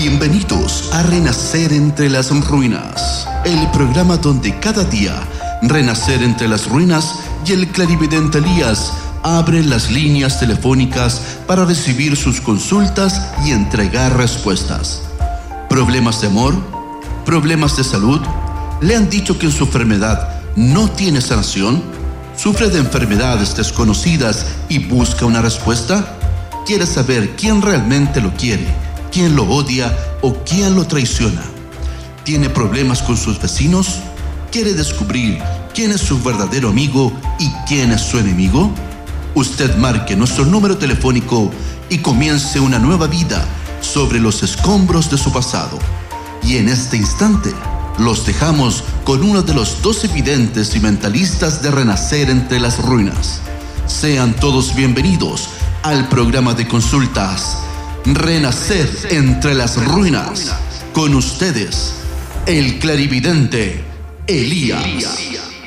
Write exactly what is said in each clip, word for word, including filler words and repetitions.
Bienvenidos a Renacer entre las Ruinas, el programa donde cada día Renacer entre las Ruinas y el clarividente Elías abren las líneas telefónicas para recibir sus consultas y entregar respuestas. ¿Problemas de amor? ¿Problemas de salud? ¿Le han dicho que su enfermedad no tiene sanación? ¿Sufre de enfermedades desconocidas y busca una respuesta? ¿Quiere saber quién realmente lo quiere, quién lo odia o quién lo traiciona? ¿Tiene problemas con sus vecinos? ¿Quiere descubrir quién es su verdadero amigo y quién es su enemigo? Usted marque nuestro número telefónico y comience una nueva vida sobre los escombros de su pasado. Y en este instante los dejamos con uno de los doce videntes y mentalistas de Renacer entre las Ruinas. Sean todos bienvenidos al programa de consultas Renacer entre las Ruinas. Con ustedes, el clarividente Elías.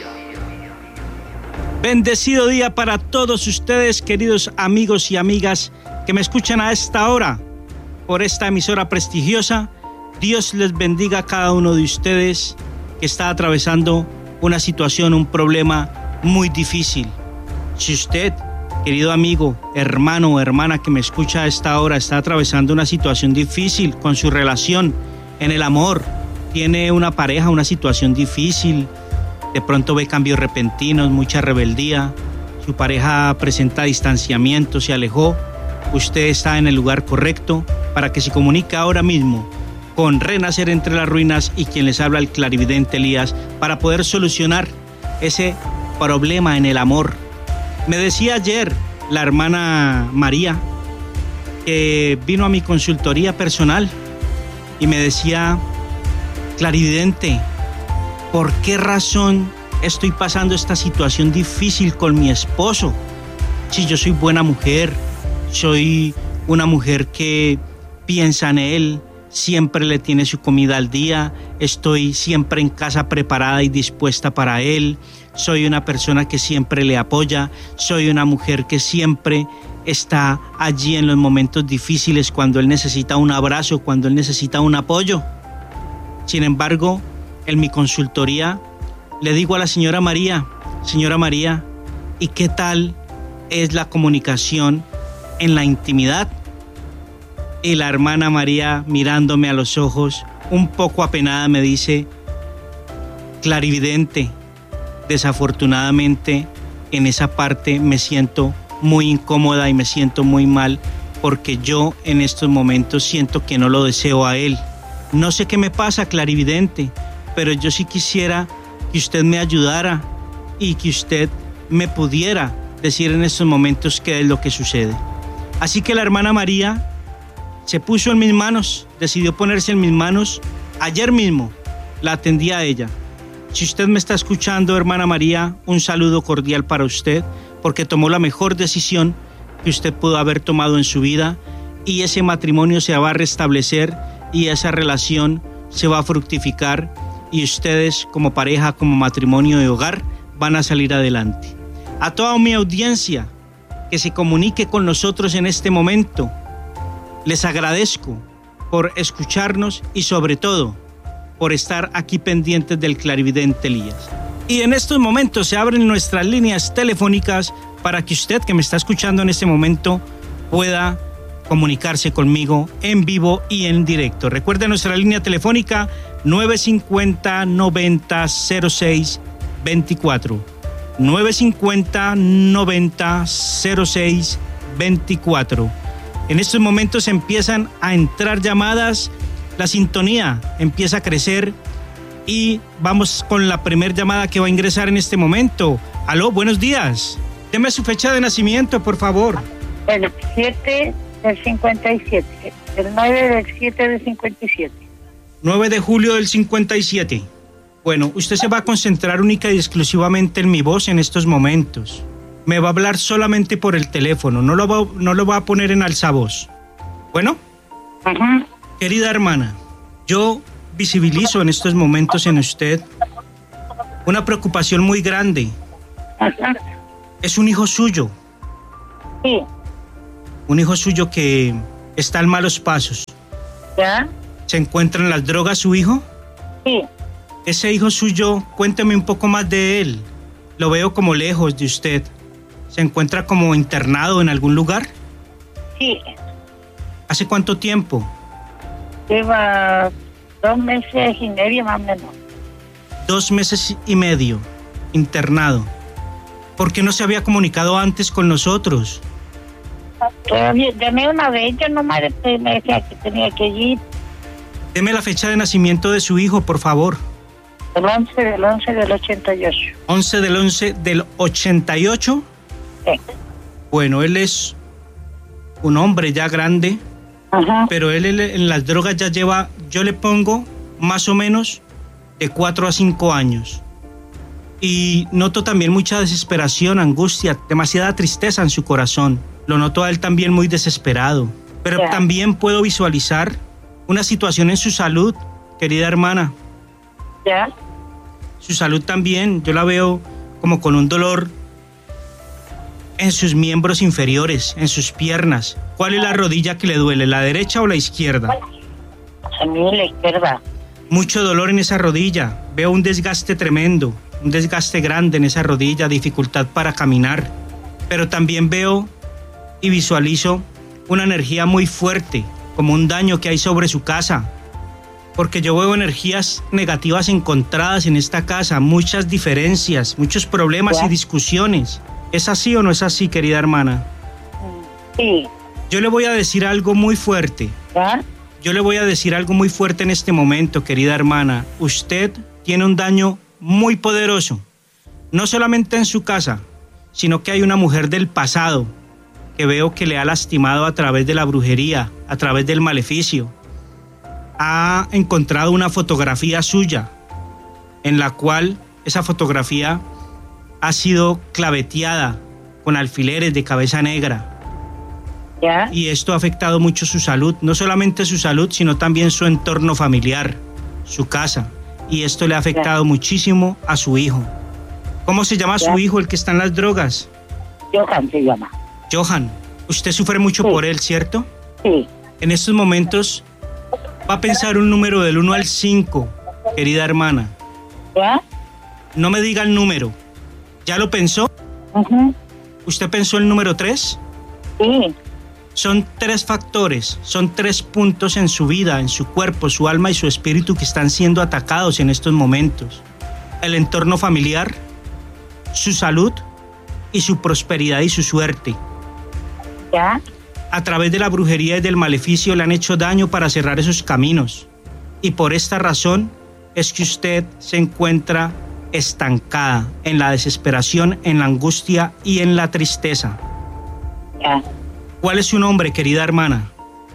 Bendecido día para todos ustedes, queridos amigos y amigas que me escuchan a esta hora por esta emisora prestigiosa. Dios les bendiga a cada uno de ustedes que está atravesando una situación, un problema muy difícil. Si usted, querido amigo, hermano o hermana que me escucha a esta hora, está atravesando una situación difícil con su relación en el amor, tiene una pareja, una situación difícil, de pronto ve cambios repentinos, mucha rebeldía, su pareja presenta distanciamiento, se alejó, usted está en el lugar correcto para que se comunique ahora mismo con Renacer entre las Ruinas y quien les habla, el clarividente Elías, para poder solucionar ese problema en el amor. Me decía ayer la hermana María, que vino a mi consultoría personal y me decía: clarividente, ¿por qué razón estoy pasando esta situación difícil con mi esposo? Si yo soy buena mujer, soy una mujer que piensa en él, siempre le tiene su comida al día, estoy siempre en casa preparada y dispuesta para él, soy una persona que siempre le apoya, soy una mujer que siempre está allí en los momentos difíciles, cuando él necesita un abrazo, cuando él necesita un apoyo. Sin embargo, en mi consultoría le digo a la señora María: señora María, ¿y qué tal es la comunicación en la intimidad? Y la hermana María, mirándome a los ojos, un poco apenada, me dice: clarividente, desafortunadamente en esa parte me siento muy incómoda y me siento muy mal, porque yo en estos momentos siento que no lo deseo a él. No sé qué me pasa, clarividente, pero yo sí quisiera que usted me ayudara y que usted me pudiera decir en estos momentos qué es lo que sucede. Así que la hermana María se puso en mis manos, decidió ponerse en mis manos. Ayer mismo la atendí a ella. Si usted me está escuchando, hermana María, un saludo cordial para usted, porque tomó la mejor decisión que usted pudo haber tomado en su vida, y ese matrimonio se va a restablecer y esa relación se va a fructificar, y ustedes como pareja, como matrimonio de hogar, van a salir adelante. A toda mi audiencia que se comunique con nosotros en este momento, les agradezco por escucharnos y sobre todo por estar aquí pendientes del clarividente Elías. Y en estos momentos se abren nuestras líneas telefónicas para que usted que me está escuchando en este momento pueda comunicarse conmigo en vivo y en directo. Recuerden nuestra línea telefónica nueve cinco cero, noventa, cero seis, veinticuatro. nueve cinco cero, noventa, cero seis, veinticuatro. En estos momentos empiezan a entrar llamadas, la sintonía empieza a crecer y vamos con la primera llamada que va a ingresar en este momento. Aló, buenos días. Deme su fecha de nacimiento, por favor. El siete del cincuenta y siete. El nueve del siete del cincuenta y siete. nueve de julio del cincuenta y siete. Bueno, usted se va a concentrar única y exclusivamente en mi voz en estos momentos. Me va a hablar solamente por el teléfono, no lo va, no lo va a poner en altavoz. Bueno, Ajá. Querida hermana, yo visibilizo en estos momentos en usted una preocupación muy grande. Ajá. Es un hijo suyo. Sí. Un hijo suyo que está en malos pasos. ¿Ya? ¿Se encuentra en las drogas su hijo? Sí. Ese hijo suyo, cuénteme un poco más de él. Lo veo como lejos de usted. ¿Se encuentra como internado en algún lugar? Sí. ¿Hace cuánto tiempo? Lleva dos meses y medio más o menos. Dos meses y medio internado. ¿Por qué no se había comunicado antes con nosotros? Todavía llamé una vez, yo nomás me decía que tenía que ir. Deme la fecha de nacimiento de su hijo, por favor. El once del once del ochenta y ocho. once del once del ochenta y ocho. Sí. Bueno, él es un hombre ya grande, Ajá. pero él en las drogas ya lleva, yo le pongo más o menos de cuatro a cinco años. Y noto también mucha desesperación, angustia, demasiada tristeza en su corazón. Lo noto a él también muy desesperado. Pero Ya. también puedo visualizar una situación en su salud, querida hermana. ¿Ya? Su salud también, yo la veo como con un dolor en sus miembros inferiores, en sus piernas. ¿Cuál es la rodilla que le duele, la derecha o la izquierda? A mí la izquierda. Mucho dolor en esa rodilla, veo un desgaste tremendo, un desgaste grande en esa rodilla, dificultad para caminar. Pero también veo y visualizo una energía muy fuerte, como un daño que hay sobre su casa. Porque yo veo energías negativas encontradas en esta casa, muchas diferencias, muchos problemas ¿Ya? y discusiones. ¿Es así o no es así, querida hermana? Sí. Yo le voy a decir algo muy fuerte. ¿Ya? Yo le voy a decir algo muy fuerte en este momento, querida hermana. Usted tiene un daño muy poderoso, no solamente en su casa, sino que hay una mujer del pasado que veo que le ha lastimado a través de la brujería, a través del maleficio. Ha encontrado una fotografía suya en la cual esa fotografía ha sido claveteada con alfileres de cabeza negra. ¿Ya? Y esto ha afectado mucho su salud, no solamente su salud, sino también su entorno familiar, su casa. Y esto le ha afectado muchísimo a su hijo. ¿Cómo se llama su hijo, el que está en las drogas? Johan se llama. Johan. Usted sufre mucho Sí. por él, ¿cierto? Sí. En estos momentos va a pensar un número del uno al cinco, querida hermana. ¿Ya? No me diga el número. ¿Ya lo pensó? Ujú. ¿Usted pensó el número tres? Sí. Son tres factores, son tres puntos en su vida, en su cuerpo, su alma y su espíritu que están siendo atacados en estos momentos. El entorno familiar, su salud y su prosperidad y su suerte. ¿Ya? A través de la brujería y del maleficio le han hecho daño para cerrar esos caminos. Y por esta razón es que usted se encuentra estancada en la desesperación, en la angustia y en la tristeza. Ya. ¿Cuál es su nombre, querida hermana?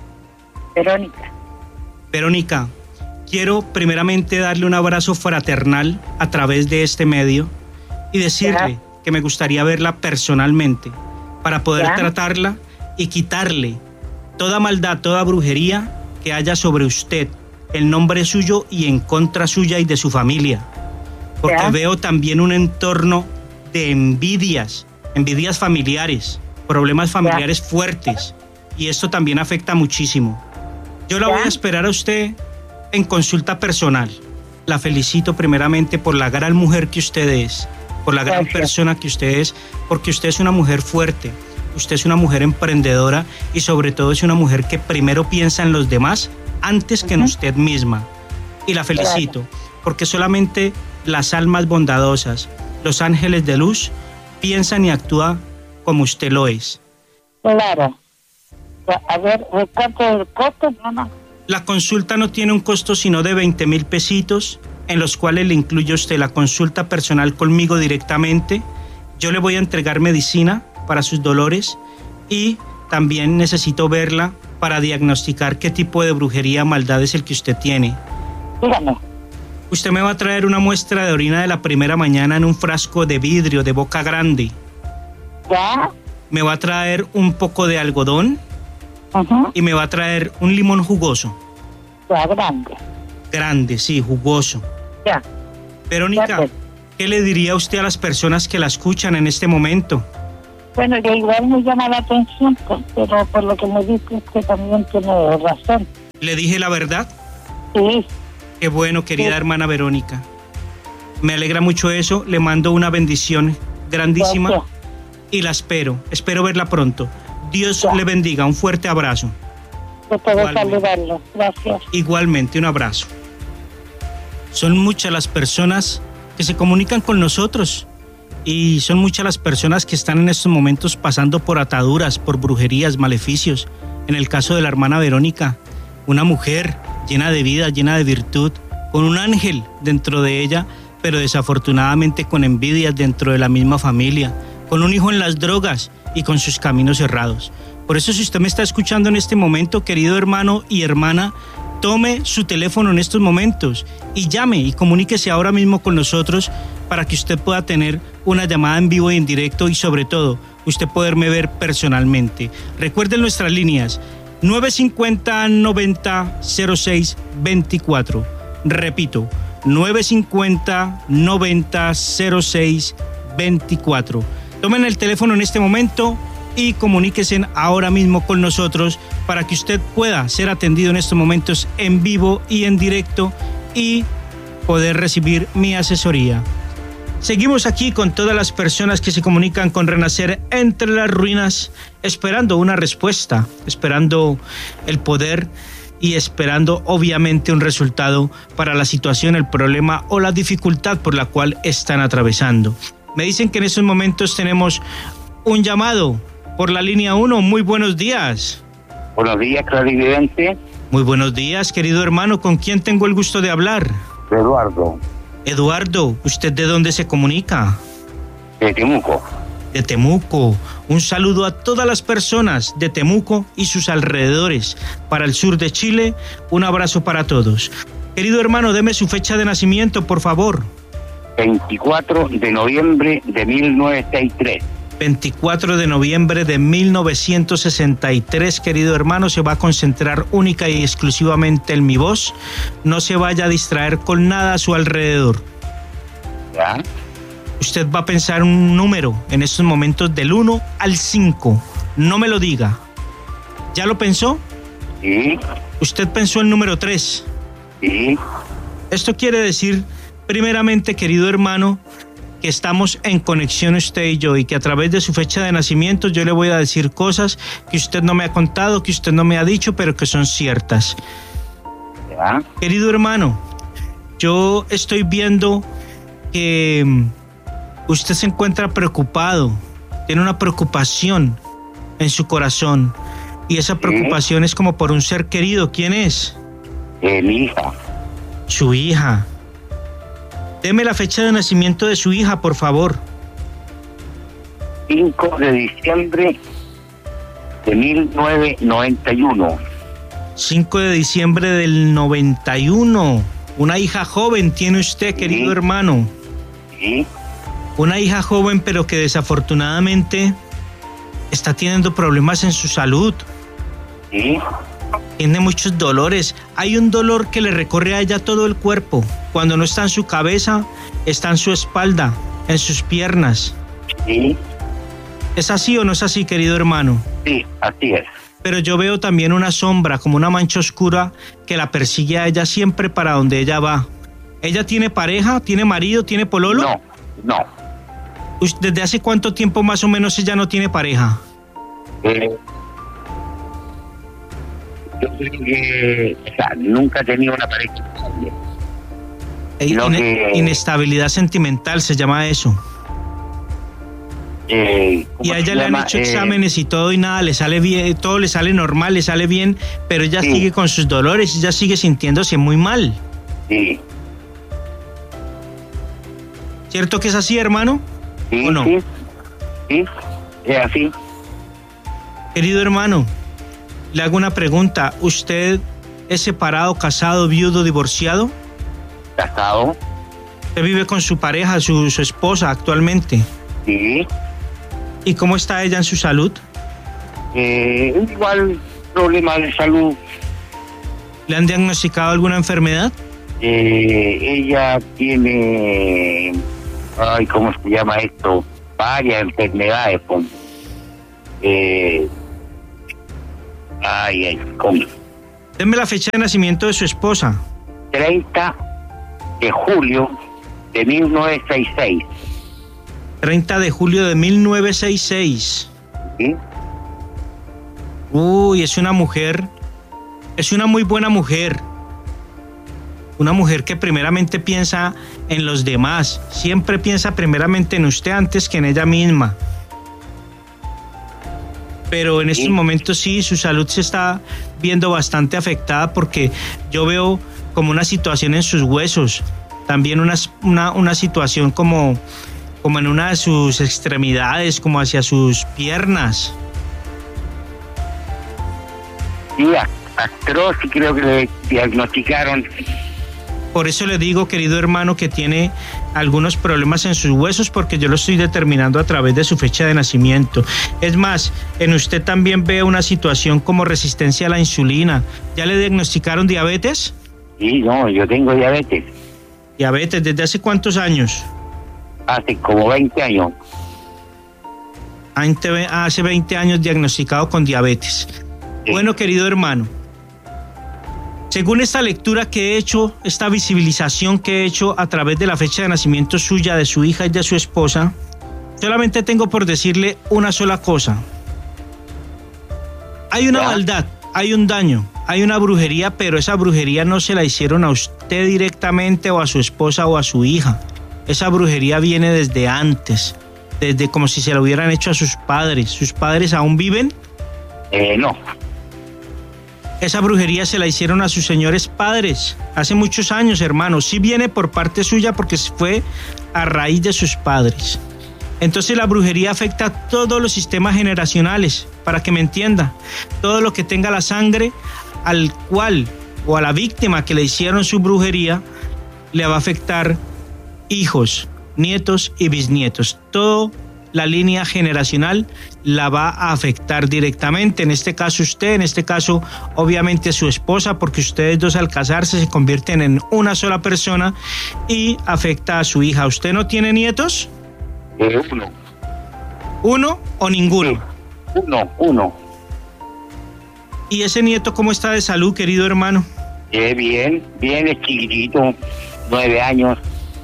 Verónica. Verónica, quiero primeramente darle un abrazo fraternal a través de este medio y decirle Ya. que me gustaría verla personalmente para poder Ya. tratarla y quitarle toda maldad, toda brujería que haya sobre usted, el nombre suyo y en contra suya y de su familia. Porque Ya. veo también un entorno de envidias, envidias familiares, problemas familiares fuertes, y esto también afecta muchísimo. Yo la ¿Ya? voy a esperar a usted en consulta personal. La felicito primeramente por la gran mujer que usted es, por la gran Gracias. persona que usted es, porque usted es una mujer fuerte, usted es una mujer emprendedora y sobre todo es una mujer que primero piensa en los demás antes que en Ujú. usted misma. Y la felicito, porque solamente las almas bondadosas, los ángeles de luz, piensan y actúan como usted lo es. Claro. A ver, ¿cuánto es el costo, mamá? La consulta no tiene un costo sino de veinte mil pesitos, en los cuales le incluye a usted la consulta personal conmigo directamente. Yo le voy a entregar medicina para sus dolores y también necesito verla para diagnosticar qué tipo de brujería, maldad es el que usted tiene. Dígame. Usted me va a traer una muestra de orina de la primera mañana en un frasco de vidrio de boca grande. ¿Ya? Me va a traer un poco de algodón Ajá. y me va a traer un limón jugoso. Ya, grande. Grande, sí, jugoso. Ya. Verónica, Ya, pues. ¿qué le diría usted a las personas que la escuchan en este momento? Bueno, que igual me llama la atención, pues, pero por lo que me dice usted también tiene razón. ¿Le dije la verdad? Sí. Qué bueno, querida Sí. hermana Verónica. Me alegra mucho eso. Le mando una bendición grandísima Gracias. y la espero. Espero verla pronto. Dios Ya. le bendiga. Un fuerte abrazo. Yo puedo Igualmente. saludarlo. Gracias. Igualmente, un abrazo. Son muchas las personas que se comunican con nosotros y son muchas las personas que están en estos momentos pasando por ataduras, por brujerías, maleficios. En el caso de la hermana Verónica, una mujer llena de vida, llena de virtud, con un ángel dentro de ella, pero desafortunadamente con envidias dentro de la misma familia, con un hijo en las drogas y con sus caminos cerrados. Por eso, si usted me está escuchando en este momento, querido hermano y hermana, tome su teléfono en estos momentos y llame y comuníquese ahora mismo con nosotros para que usted pueda tener una llamada en vivo y en directo y sobre todo usted poderme ver personalmente. Recuerden nuestras líneas nueve cinco cero, noventa, cero seis veinticuatro. Repito, nueve cinco cero, noventa, cero seis veinticuatro. Tomen el teléfono en este momento y comuníquense ahora mismo con nosotros para que usted pueda ser atendido en estos momentos en vivo y en directo y poder recibir mi asesoría. Seguimos aquí con todas las personas que se comunican con Renacer entre las ruinas, esperando una respuesta, esperando el poder y esperando obviamente un resultado para la situación, el problema o la dificultad por la cual están atravesando. Me dicen que en estos momentos tenemos un llamado por la línea uno. Muy buenos días. Buenos días, clarividente. Muy buenos días, querido hermano. ¿Con quién tengo el gusto de hablar? Eduardo, Eduardo, ¿usted de dónde se comunica? de Temuco. De Temuco. Un saludo a todas las personas de Temuco y sus alrededores. Para el sur de Chile, un abrazo para todos. Querido hermano, deme su fecha de nacimiento, por favor. veinticuatro de noviembre de mil novecientos sesenta y tres. veinticuatro de noviembre de mil novecientos sesenta y tres, querido hermano, se va a concentrar única y exclusivamente en mi voz. No se vaya a distraer con nada a su alrededor. ¿Ya? Usted va a pensar un número en estos momentos del uno al cinco. No me lo diga. ¿Ya lo pensó? Sí, Usted pensó el número tres. sí, Esto quiere decir, primeramente, querido hermano, que estamos en conexión usted y yo y que a través de su fecha de nacimiento yo le voy a decir cosas que usted no me ha contado, que usted no me ha dicho, pero que son ciertas. ya, Querido hermano, yo estoy viendo que mm, usted se encuentra preocupado, tiene una preocupación en su corazón y esa preocupación es como por un ser querido. ¿Quién es? eh, mi hija. Su hija. Deme la fecha de nacimiento de su hija, por favor. cinco de diciembre de mil novecientos noventa y uno. cinco de diciembre del noventa y uno. Una hija joven tiene usted, querido Sí. hermano. Sí, Una hija joven, pero que desafortunadamente está teniendo problemas en su salud. sí, Tiene muchos dolores. Hay un dolor que le recorre a ella todo el cuerpo. Cuando no está en su cabeza, está en su espalda, en sus piernas. sí, ¿Es así o no es así, querido hermano? sí, así es. Pero yo veo también una sombra, como una mancha oscura que la persigue a ella siempre para donde ella va. ¿Ella tiene pareja? ¿Tiene marido? ¿Tiene pololo? No, no. Us- ¿Desde hace cuánto tiempo más o menos ella no tiene pareja? Eh, yo creo que, o sea, nunca he tenido una pareja estable. Eh, Lo ine- que- Inestabilidad sentimental se llama eso. Eh, ¿cómo Y a se ella le han llama? hecho Eh, exámenes y todo y nada, le sale bien, todo le sale normal, le sale bien, pero ella Sí. sigue con sus dolores, ella sigue sintiéndose muy mal. Sí, ¿Cierto que es así, hermano? sí, ¿O no? sí, sí, es así. Querido hermano, le hago una pregunta. ¿Usted es separado, casado, viudo, divorciado? Casado, ¿Usted vive con su pareja, su, su esposa actualmente? sí. ¿Y cómo está ella en su salud? Eh, igual problemas de salud. ¿Le han diagnosticado alguna enfermedad? Eh, ella tiene, ay, ¿cómo se llama esto? Varias enfermedades. Pues. Eh, ay, ay, ¿cómo? Deme la fecha de nacimiento de su esposa. treinta de julio de mil novecientos sesenta y seis. treinta de julio de mil novecientos sesenta y seis. ¿Sí? Uy, es una mujer, es una muy buena mujer. Una mujer que primeramente piensa en los demás, siempre piensa primeramente en usted antes que en ella misma. Pero en estos Sí. momentos sí, su salud se está viendo bastante afectada porque yo veo como una situación en sus huesos, también una, una, una situación como, como en una de sus extremidades, como hacia sus piernas. Sí, atroz, y creo que le diagnosticaron. Por eso le digo, querido hermano, que tiene algunos problemas en sus huesos porque yo lo estoy determinando a través de su fecha de nacimiento. Es más, en usted también veo una situación como resistencia a la insulina. ¿Ya le diagnosticaron diabetes? Sí, no, yo tengo diabetes. Diabetes, ¿desde hace cuántos años? Hace como veinte años. Hace veinte años diagnosticado con diabetes. Sí. Bueno, querido hermano, según esta lectura que he hecho, esta visibilización que he hecho a través de la fecha de nacimiento suya, de su hija y de su esposa, solamente tengo por decirle una sola cosa. Hay una ¿Ya? maldad, hay un daño, hay una brujería, pero esa brujería no se la hicieron a usted directamente o a su esposa o a su hija. Esa brujería viene desde antes, desde como si se la hubieran hecho a sus padres. ¿Sus padres aún viven? Eh, no. Esa brujería se la hicieron a sus señores padres hace muchos años, hermano. Sí viene por parte suya porque fue a raíz de sus padres. Entonces la brujería afecta a todos los sistemas generacionales, para que me entienda. Todo lo que tenga la sangre al cual o a la víctima que le hicieron su brujería, le va a afectar hijos, nietos y bisnietos. Todo la línea generacional la va a afectar directamente. En este caso usted, en este caso obviamente su esposa, porque ustedes dos al casarse se convierten en una sola persona y afecta a su hija. ¿Usted no tiene nietos? Eh, uno. ¿Uno o ninguno? Sí. Uno, uno. ¿Y ese nieto cómo está de salud, querido hermano? Eh, bien, bien, es chiquitito, nueve años.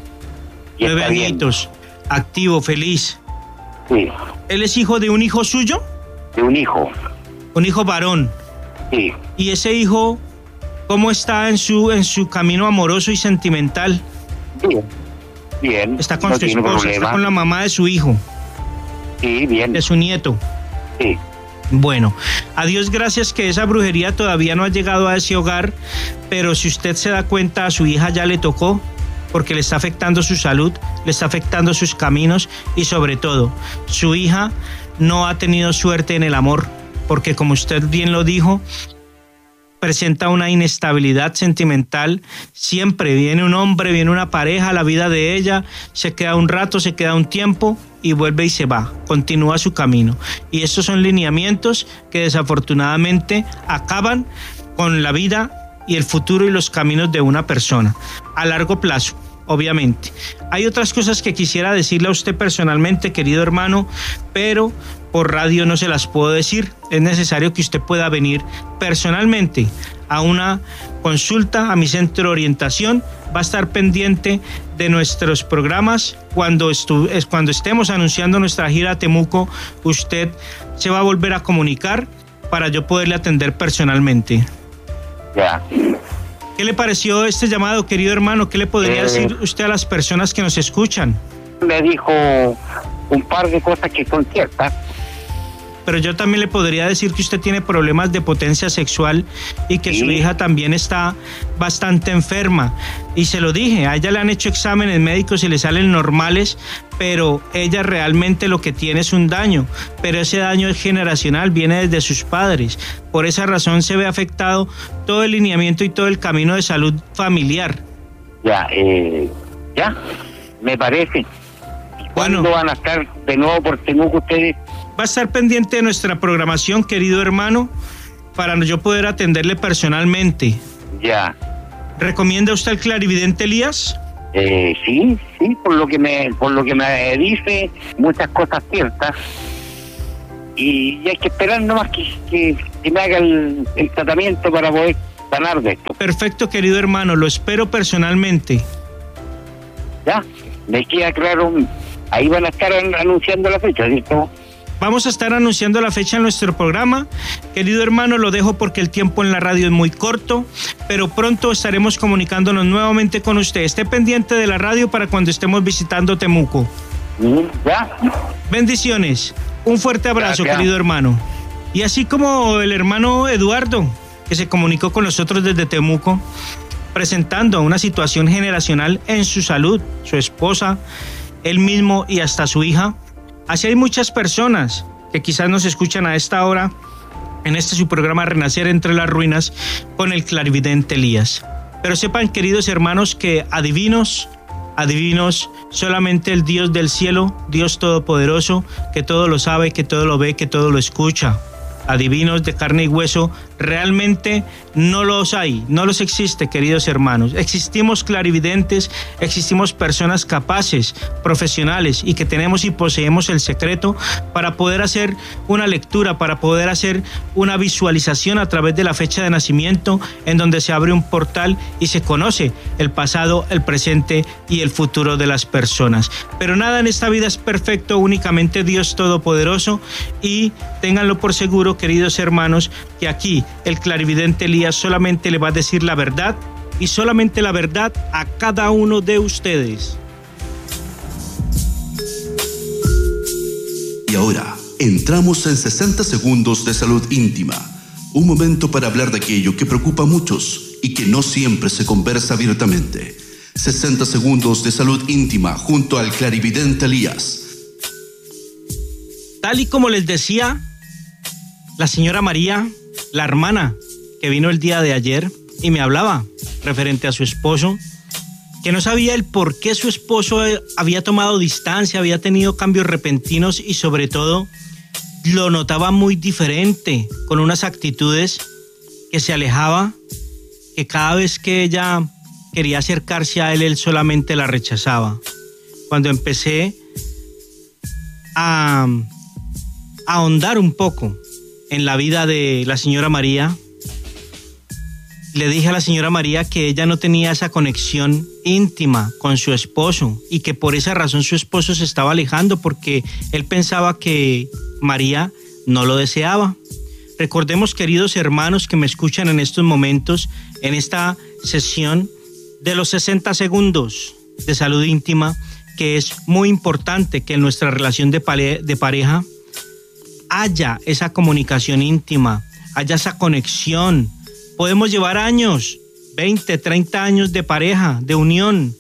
Y Nueve está bien. añitos, activo, feliz. Sí, ¿Él es hijo de un hijo suyo? de un hijo. Un hijo varón. Sí, ¿Y ese hijo cómo está en su, en su camino amoroso y sentimental? bien, bien. Está con no su tiene esposa, problema. está con la mamá de su hijo, Sí, bien, de su nieto. sí. Bueno, a Dios gracias que esa brujería todavía no ha llegado a ese hogar, pero si usted se da cuenta, a su hija ya le tocó, porque le está afectando su salud, le está afectando sus caminos y sobre todo, su hija no ha tenido suerte en el amor, porque como usted bien lo dijo, presenta una inestabilidad sentimental. Siempre viene un hombre, viene una pareja a la vida de ella, se queda un rato, se queda un tiempo y vuelve y se va, continúa su camino. Y estos son lineamientos que desafortunadamente acaban con la vida y el futuro y los caminos de una persona a largo plazo. Obviamente. Hay otras cosas que quisiera decirle a usted personalmente, querido hermano, pero por radio no se las puedo decir. Es necesario que usted pueda venir personalmente a una consulta a mi centro de orientación. Va a estar pendiente de nuestros programas. Cuando, estu- cuando estemos anunciando nuestra gira a Temuco, usted se va a volver a comunicar para yo poderle atender personalmente. Ya. ¿Qué le pareció este llamado, querido hermano? ¿Qué le podría Eh, decir usted a las personas que nos escuchan? Me dijo un par de cosas que son ciertas. Pero yo también le podría decir que usted tiene problemas de potencia sexual y que Sí. su hija también está bastante enferma. Y se lo dije, a ella le han hecho exámenes médicos y le salen normales, pero ella realmente lo que tiene es un daño. Pero ese daño es generacional, viene desde sus padres. Por esa razón se ve afectado todo el lineamiento y todo el camino de salud familiar. Ya, eh, ya, me parece. ¿Cuándo Bueno. van a estar de nuevo por Temuco ustedes? Va a estar pendiente de nuestra programación, querido hermano, para yo poder atenderle personalmente. Ya. ¿Recomienda usted al clarividente Elías? Eh, sí, sí, por lo que me, por lo que me dice, muchas cosas ciertas. Y hay que esperar nomás que, que, que me haga el, el tratamiento para poder sanar de esto. Perfecto, querido hermano, lo espero personalmente. Ya, me queda claro, ahí van a estar anunciando la fecha, ¿cierto? Vamos a estar anunciando la fecha en nuestro programa. Querido hermano, lo dejo porque el tiempo en la radio es muy corto, pero pronto estaremos comunicándonos nuevamente con usted. Esté pendiente de la radio para cuando estemos visitando Temuco. ¿Ya? Bendiciones. Un fuerte abrazo, Gracias. querido hermano. Y así como el hermano Eduardo, que se comunicó con nosotros desde Temuco, presentando una situación generacional en su salud, su esposa, él mismo y hasta su hija. Así hay muchas personas que quizás nos escuchan a esta hora en este su programa Renacer entre las ruinas con el clarividente Elías. Pero sepan, queridos hermanos, que adivinos, adivinos, solamente el Dios del cielo, Dios todopoderoso, que todo lo sabe, que todo lo ve, que todo lo escucha. Adivinos de carne y hueso, realmente no los hay, no los existe, queridos hermanos. Existimos clarividentes, existimos personas capaces, profesionales y que tenemos y poseemos el secreto para poder hacer una lectura, para poder hacer una visualización a través de la fecha de nacimiento, en donde se abre un portal y se conoce el pasado, el presente y el futuro de las personas. Pero nada en esta vida es perfecto, únicamente Dios Todopoderoso, y ténganlo por seguro, queridos hermanos, que aquí el clarividente Elías solamente le va a decir la verdad y solamente la verdad a cada uno de ustedes. Y ahora entramos en sesenta segundos de salud íntima, un momento para hablar de aquello que preocupa a muchos y que no siempre se conversa abiertamente. sesenta segundos de salud íntima junto al clarividente Elías. Tal y como les decía, la señora María, la hermana que vino el día de ayer y me hablaba referente a su esposo, que no sabía el por qué su esposo había tomado distancia, había tenido cambios repentinos y sobre todo lo notaba muy diferente, con unas actitudes que se alejaba, que cada vez que ella quería acercarse a él, él solamente la rechazaba. Cuando empecé a, a ahondar un poco en la vida de la señora María, le dije a la señora María que ella no tenía esa conexión íntima con su esposo y que por esa razón su esposo se estaba alejando, porque él pensaba que María no lo deseaba. Recordemos, queridos hermanos que me escuchan en estos momentos, en esta sesión de los sesenta segundos de salud íntima, que es muy importante que en nuestra relación de, pare- de pareja haya esa comunicación íntima, haya esa conexión. Podemos llevar años, veinte, treinta años de pareja, de unión,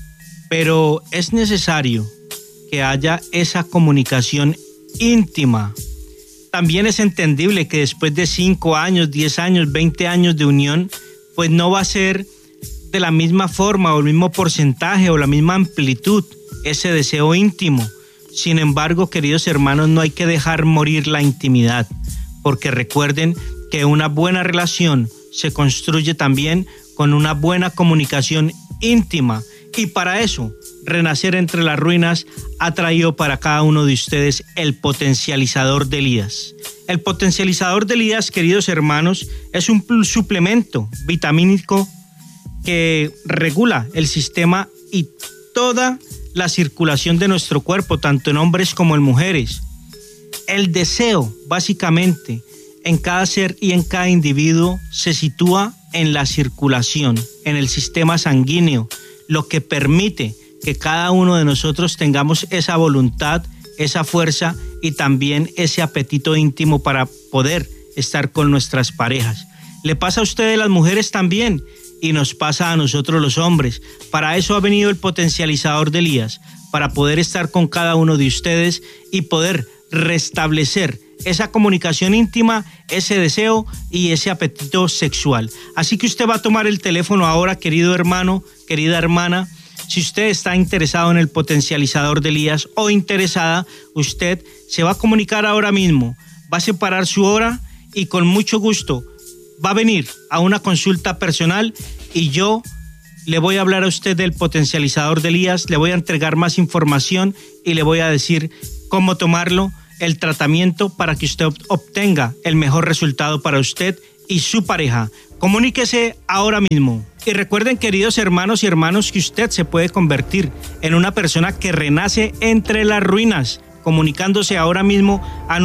pero es necesario que haya esa comunicación íntima. También es entendible que después de cinco años, diez años, veinte años de unión, pues no va a ser de la misma forma o el mismo porcentaje o la misma amplitud ese deseo íntimo. Sin embargo, queridos hermanos, no hay que dejar morir la intimidad, porque recuerden que una buena relación se construye también con una buena comunicación íntima, y para eso Renacer entre las ruinas ha traído para cada uno de ustedes el potencializador de Elías. El potencializador de Elías, queridos hermanos, es un suplemento vitamínico que regula el sistema y toda la circulación de nuestro cuerpo, tanto en hombres como en mujeres. El deseo, básicamente, en cada ser y en cada individuo se sitúa en la circulación, en el sistema sanguíneo, lo que permite que cada uno de nosotros tengamos esa voluntad, esa fuerza y también ese apetito íntimo para poder estar con nuestras parejas. Le pasa a ustedes las mujeres también y nos pasa a nosotros los hombres. Para eso ha venido el potencializador de Elías, para poder estar con cada uno de ustedes y poder restablecer esa comunicación íntima, ese deseo y ese apetito sexual. Así que usted va a tomar el teléfono ahora, querido hermano, querida hermana. Si usted está interesado en el potencializador de Elías o interesada, usted se va a comunicar ahora mismo, va a separar su hora y con mucho gusto va a venir a una consulta personal y yo le voy a hablar a usted del potencializador de Elías, le voy a entregar más información y le voy a decir cómo tomarlo, el tratamiento para que usted obtenga el mejor resultado para usted y su pareja. Comuníquese ahora mismo. Y recuerden, queridos hermanos y hermanos, que usted se puede convertir en una persona que renace entre las ruinas, comunicándose ahora mismo a